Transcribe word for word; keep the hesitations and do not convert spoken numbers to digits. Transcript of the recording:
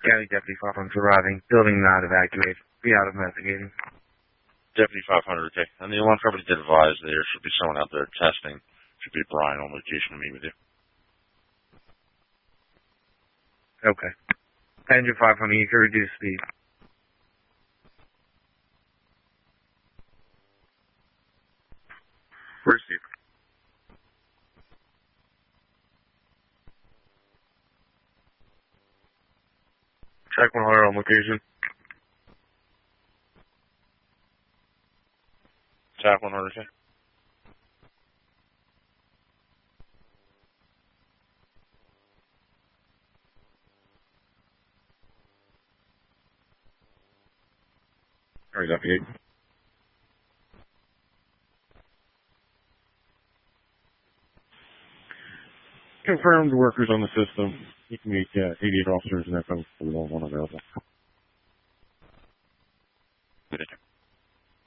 County Deputy five hundred arriving. Building not evacuated. Be out investigating. Deputy five hundred, okay. And the alarm company did advise there should be someone out there testing. Should be Brian on location to meet with you. Okay. Engine five hundred, you can reduce speed. Receive. Check one hundred on location. Check one hundred, okay. Alright, Deputy eight. Confirmed workers on the system. You can meet uh, eighty-eight officers and F O four one available.